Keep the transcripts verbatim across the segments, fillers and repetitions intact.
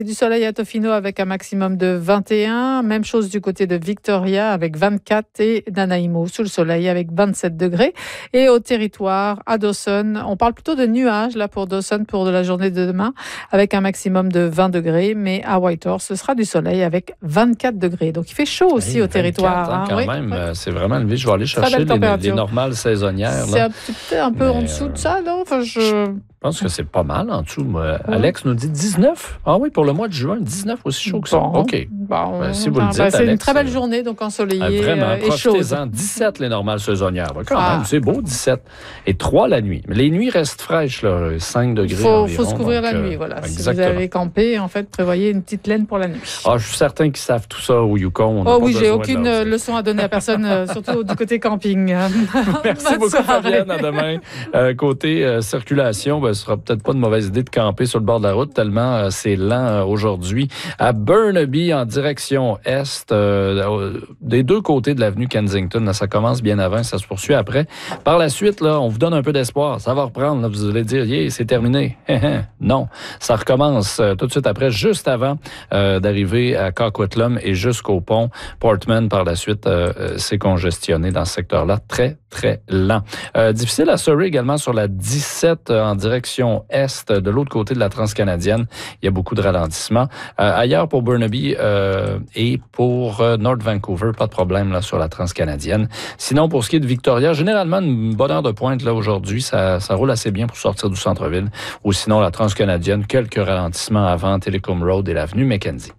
Du soleil à Tofino avec un maximum de vingt et un. Même chose du côté de Victoria avec vingt-quatre et Nanaimo sous le soleil avec vingt-sept degrés. Et au territoire, à Dawson, on parle plutôt de nuages là pour Dawson pour de la journée de demain avec un maximum de vingt degrés. Mais à Whitehorse, ce sera du soleil avec vingt-quatre degrés. Donc il fait chaud aussi hey, au territoire. Hein, quand oui, même, oui. C'est vraiment élevé. Je vais aller chercher les, les normales saisonnières. C'est là. un petit peu, un peu Mais en dessous de ça, non? Enfin, je... je pense que c'est pas mal en dessous. Moi. Ouais. Alex nous dit dix-neuf. Ah oui, pour le mois de juin, dix-neuf, aussi chaud que ça. Bon, OK. Bon, ben, si vous ben, le dites, ben, C'est Alex, une très belle journée, donc ensoleillée euh, vraiment, et chaude. profitez-en. dix-sept, les normales saisonnières. Quand ah. même, c'est beau, dix-sept. Et trois la nuit. Mais les nuits restent fraîches, là, cinq degrés Il faut, environ. faut se couvrir donc, la nuit, voilà. Exactement. Si vous avez campé, en fait, prévoyez une petite laine pour la nuit. Ah, je suis certain qu'ils savent tout ça au Yukon. Oh oui, j'ai aucune leçon à donner à personne, euh, surtout du côté camping. Merci beaucoup, soirée. Fabienne. À demain. Euh, côté euh, circulation, ben, ce sera peut-être pas une mauvaise idée de camper sur le bord de la route, tellement euh, c'est lent euh, aujourd'hui. À Burnaby, en direction est, euh, des deux côtés de l'avenue Kensington, là, ça commence bien avant, ça se poursuit après. Par la suite, là, on vous donne un peu d'espoir. Ça va reprendre. Là, vous allez dire, yeah, c'est terminé. Non, ça recommence euh, tout de suite après, juste avant euh, d'arriver à Coquitlam et jusqu'au pont. Portman, par la suite, euh, s'est congestionné dans ce secteur-là. Très, très lent. Euh, difficile à Surrey également sur la dix-sept euh, en direction est, de l'autre côté de la Transcanadienne. Il y a beaucoup de ralentissements. Euh, ailleurs pour Burnaby euh, et pour euh, North Vancouver, pas de problème là sur la Transcanadienne. Sinon, pour ce qui est de Victoria, généralement une bonne heure de pointe là aujourd'hui, ça, ça roule assez bien pour sortir du centre-ville. Ou sinon, la Transcanadienne, quelques ralentissements avant Telecom Road et l'avenue Mackenzie.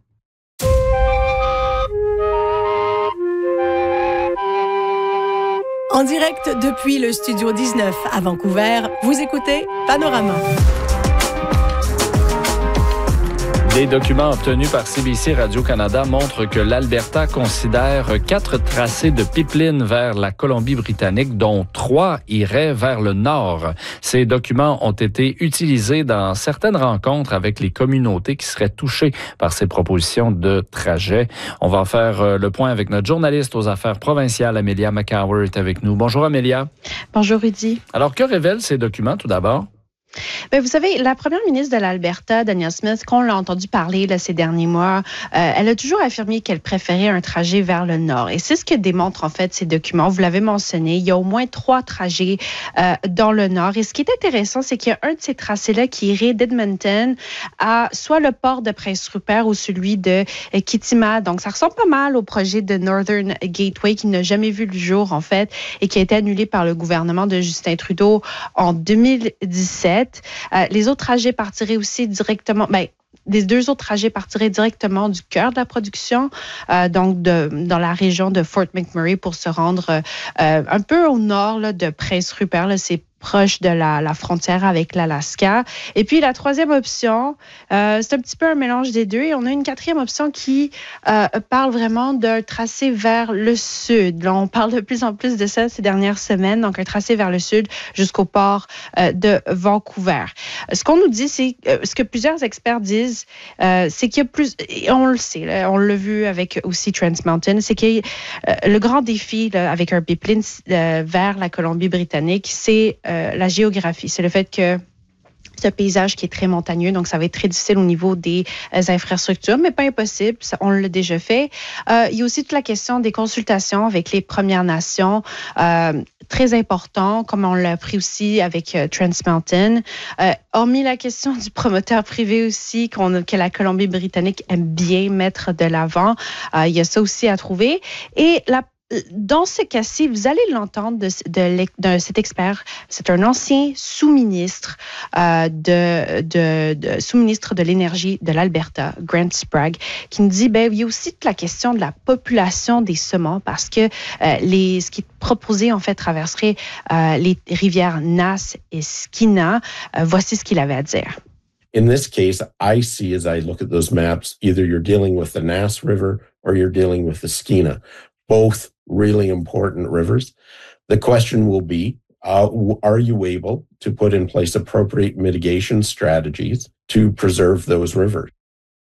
En direct depuis le Studio dix-neuf à Vancouver, vous écoutez Panorama. Des documents obtenus par C B C Radio-Canada montrent que l'Alberta considère quatre tracés de pipeline vers la Colombie-Britannique, dont trois iraient vers le nord. Ces documents ont été utilisés dans certaines rencontres avec les communautés qui seraient touchées par ces propositions de trajet. On va en faire le point avec notre journaliste aux affaires provinciales, Amelia McCower, est avec nous. Bonjour Amelia. Bonjour Rudy. Alors, que révèlent ces documents tout d'abord? Bien, vous savez, la première ministre de l'Alberta, Danielle Smith, qu'on l'a entendu parler là, ces derniers mois, euh, elle a toujours affirmé qu'elle préférait un trajet vers le nord. Et c'est ce que démontrent en fait ces documents. Vous l'avez mentionné, il y a au moins trois trajets euh, dans le nord. Et ce qui est intéressant, c'est qu'il y a un de ces tracés-là qui irait d'Edmonton à soit le port de Prince Rupert ou celui de euh, Kitima. Donc, ça ressemble pas mal au projet de Northern Gateway qui n'a jamais vu le jour, en fait, et qui a été annulé par le gouvernement de Justin Trudeau en deux mille dix-sept. Euh, les autres trajets partiraient aussi directement... Ben, les deux autres trajets partiraient directement du cœur de la production, euh, donc de, dans la région de Fort McMurray pour se rendre euh, un peu au nord là, de Prince Rupert. Là, c'est proche de la, la frontière avec l'Alaska. Et puis, la troisième option, euh, c'est un petit peu un mélange des deux. Et on a une quatrième option qui euh, parle vraiment d'un tracé vers le sud. Là, on parle de plus en plus de ça ces dernières semaines. Donc, un tracé vers le sud jusqu'au port euh, de Vancouver. Ce qu'on nous dit, c'est... Euh, ce que plusieurs experts disent, euh, c'est qu'il y a plus... Et on le sait, là, on l'a vu avec aussi Trans Mountain, c'est que euh, le grand défi là, avec un pipeline euh, vers la Colombie-Britannique, c'est euh, la géographie. C'est le fait que c'est un paysage qui est très montagneux, donc ça va être très difficile au niveau des euh, infrastructures, mais pas impossible, ça, on l'a déjà fait. Euh, il y a aussi toute la question des consultations avec les Premières Nations, euh, très important, comme on l'a pris aussi avec euh, Trans Mountain. Euh, hormis la question du promoteur privé aussi, qu'on, que la Colombie-Britannique aime bien mettre de l'avant, euh, il y a ça aussi à trouver. Et la Dans ce cas-ci, vous allez l'entendre de, de, de cet expert. C'est un ancien sous-ministre euh, de, de, de sous-ministre de l'énergie de l'Alberta, Grant Sprague, qui nous dit ben il y a aussi toute la question de la population des saumons parce que euh, les ce qui est proposé en fait traverserait euh, les rivières Nass et Skeena. Euh, voici ce qu'il avait à dire. In this case, I see as I look at those maps, either you're dealing with the Nass River or you're dealing with the Skeena. Both really important rivers. The question will be, uh, are you able to put in place appropriate mitigation strategies to preserve those rivers?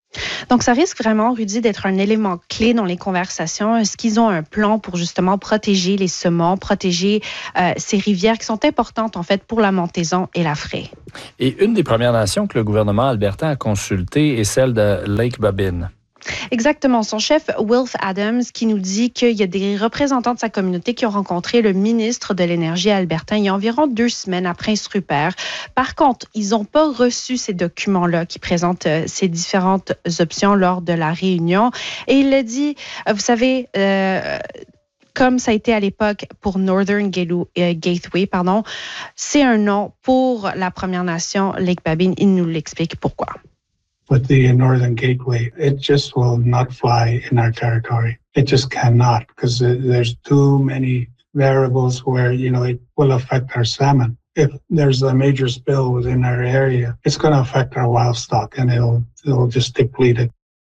Donc, ça risque vraiment, Rudy, d'être un élément clé dans les conversations. Est-ce qu'ils ont un plan pour justement protéger les saumons, protéger euh, ces rivières qui sont importantes, en fait, pour la montaison et la fraie? Et une des Premières Nations que le gouvernement albertain a consultée est celle de Lake Babine. Exactement. Son chef, Wilf Adams, qui nous dit qu'il y a des représentants de sa communauté qui ont rencontré le ministre de l'Énergie albertain il y a environ deux semaines à Prince-Rupert. Par contre, ils n'ont pas reçu ces documents-là qui présentent euh, ces différentes options lors de la réunion. Et il a dit, euh, vous savez... Euh, comme ça a été à l'époque pour Northern Gateway, pardon, c'est un non pour la Première Nation, Lake Babine. Il nous l'explique pourquoi. With the Northern Gateway, it just will not fly in our territory. It just cannot, because there's too many variables where, you know, it will affect our salmon. If there's a major spill within our area, it's going to affect our wild stock and it'll, it'll just deplete it.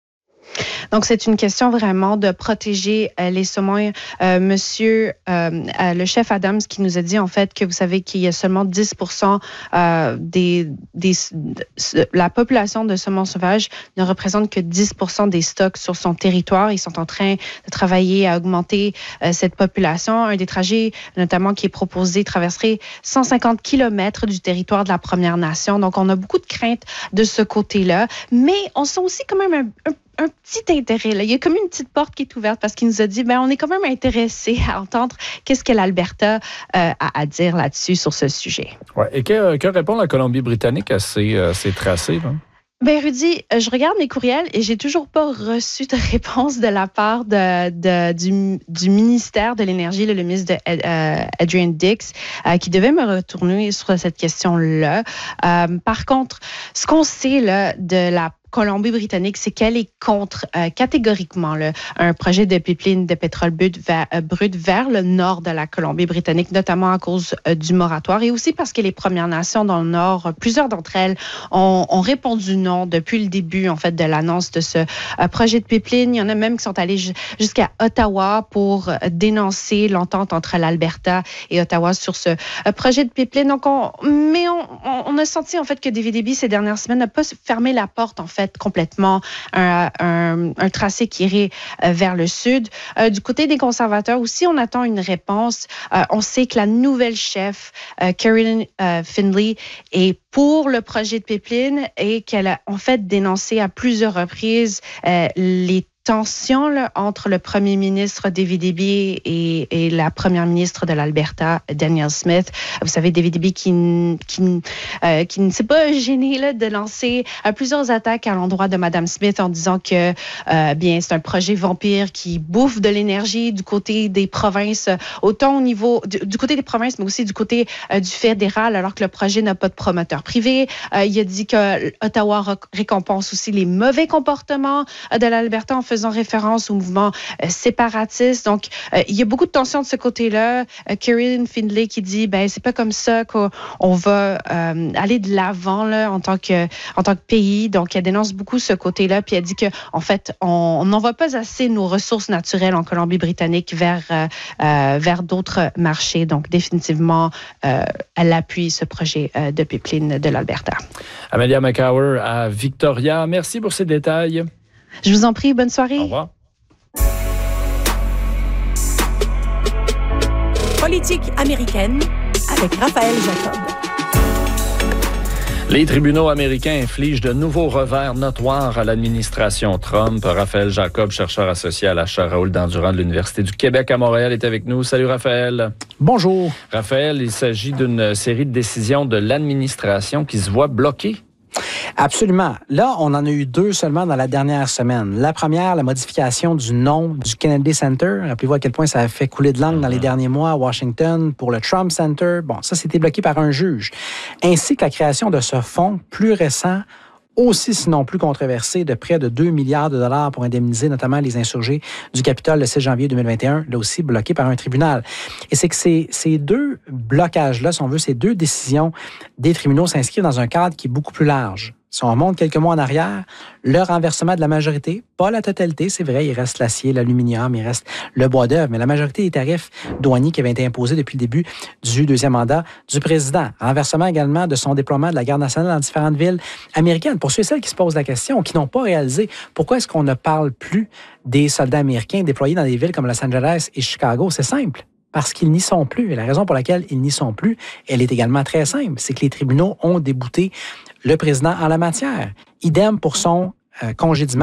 Donc, c'est une question vraiment de protéger euh, les saumons. Euh, monsieur, euh, euh, le chef Adams qui nous a dit, en fait, que vous savez qu'il y a seulement dix pour cent euh, des, des, de, la population de saumons sauvages ne représente que dix pour cent des stocks sur son territoire. Ils sont en train de travailler à augmenter euh, cette population. Un des trajets, notamment, qui est proposé, traverserait cent cinquante kilomètres du territoire de la Première Nation. Donc, on a beaucoup de craintes de ce côté-là. Mais on sent aussi quand même un, un un petit intérêt. Là. Il y a comme une petite porte qui est ouverte parce qu'il nous a dit, ben, on est quand même intéressé à entendre qu'est-ce que l'Alberta euh, a à dire là-dessus, sur ce sujet. Ouais. Et que, que répond la Colombie-Britannique à ces, euh, ces tracés, là? Ben Rudy, je regarde mes courriels et j'ai toujours pas reçu de réponse de la part de, de, du, du ministère de l'Énergie, le ministre de, euh, Adrian Dix, euh, qui devait me retourner sur cette question-là. Euh, par contre, ce qu'on sait là, de la Colombie-Britannique, c'est qu'elle est contre euh, catégoriquement là, un projet de pipeline de pétrole brut vers, euh, brut vers le nord de la Colombie-Britannique, notamment à cause euh, du moratoire et aussi parce que les Premières Nations dans le nord, plusieurs d'entre elles ont, ont répondu non depuis le début en fait de l'annonce de ce euh, projet de pipeline. Il y en a même qui sont allés j- jusqu'à Ottawa pour euh, dénoncer l'entente entre l'Alberta et Ottawa sur ce euh, projet de pipeline. Donc, on, mais on, on, on a senti en fait que David Eby ces dernières semaines n'a pas fermé la porte en fait complètement un, un, un tracé qui irait euh, vers le sud. Euh, du côté des conservateurs aussi, on attend une réponse. Euh, on sait que la nouvelle chef, euh, Caroline euh, Findlay, est pour le projet de pipeline et qu'elle a en fait dénoncé à plusieurs reprises euh, les tension là, entre le premier ministre David Eby et, et la première ministre de l'Alberta, Danielle Smith. Vous savez, David Eby qui, qui, euh, qui ne s'est pas gêné là, de lancer euh, plusieurs attaques à l'endroit de Mme Smith en disant que euh, bien c'est un projet vampire qui bouffe de l'énergie du côté des provinces, autant au niveau du, du côté des provinces, mais aussi du côté euh, du fédéral, alors que le projet n'a pas de promoteur privé. Euh, il a dit que Ottawa récompense aussi les mauvais comportements euh, de l'Alberta en faisant référence au mouvement euh, séparatiste. Donc, euh, il y a beaucoup de tensions de ce côté-là. Euh, Caroline Findlay qui dit, ben c'est pas comme ça qu'on on va euh, aller de l'avant là, en tant que en tant que pays. Donc, elle dénonce beaucoup ce côté-là. Puis elle dit que en fait, on n'envoie pas assez nos ressources naturelles en Colombie-Britannique vers euh, euh, vers d'autres marchés. Donc, définitivement, euh, elle appuie ce projet euh, de pipeline de l'Alberta. Amelia McCower à Victoria. Merci pour ces détails. Je vous en prie, bonne soirée. Au revoir. Politique américaine avec Raphaël Jacob. Les tribunaux américains infligent de nouveaux revers notoires à l'administration Trump. Raphaël Jacob, chercheur associé à la chaire Raoul Dandurand de l'Université du Québec à Montréal, est avec nous. Salut Raphaël. Bonjour. Raphaël, il s'agit d'une série de décisions de l'administration qui se voit bloquée. Absolument. Là, on en a eu deux seulement dans la dernière semaine. La première, la modification du nom du Kennedy Center. Rappelez-vous à quel point ça a fait couler de langue dans les derniers mois à Washington pour le Trump Center. Bon, ça, c'était bloqué par un juge. Ainsi que la création de ce fonds plus récent, aussi sinon plus controversé, de près de deux milliards de dollars pour indemniser notamment les insurgés du Capitole le six janvier deux mille vingt et un, là aussi bloqué par un tribunal. Et c'est que ces, ces deux blocages-là, si on veut, ces deux décisions des tribunaux s'inscrivent dans un cadre qui est beaucoup plus large. Si on remonte quelques mois en arrière, le renversement de la majorité, pas la totalité, c'est vrai, il reste l'acier, l'aluminium, il reste le bois d'œuvre, mais la majorité des tarifs douaniers qui avaient été imposés depuis le début du deuxième mandat du président. Renversement également de son déploiement de la garde nationale dans différentes villes américaines. Pour ceux et celles qui se posent la question, qui n'ont pas réalisé pourquoi est-ce qu'on ne parle plus des soldats américains déployés dans des villes comme Los Angeles et Chicago, c'est simple. Parce qu'ils n'y sont plus. Et la raison pour laquelle ils n'y sont plus, elle est également très simple. C'est que les tribunaux ont débouté le président en la matière. Idem pour son euh, congédiement